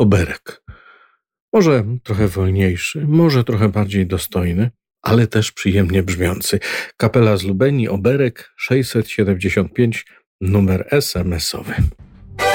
Oberek. Może trochę wolniejszy, może trochę bardziej dostojny, ale też przyjemnie brzmiący. Kapela z Lubenii, Oberek 675, numer SMS-owy.